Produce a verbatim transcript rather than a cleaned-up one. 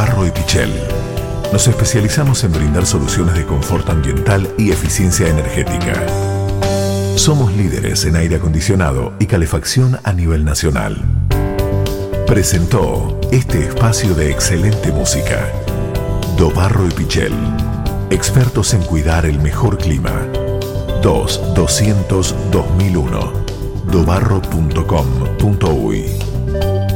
Dobarro y Pichel. Nos especializamos en brindar soluciones de confort ambiental y eficiencia energética. Somos líderes en aire acondicionado y calefacción a nivel nacional. Presentó este espacio de excelente música. Dobarro y Pichel, expertos en cuidar el mejor clima. dos doscientos dos mil uno dobarro punto com punto uy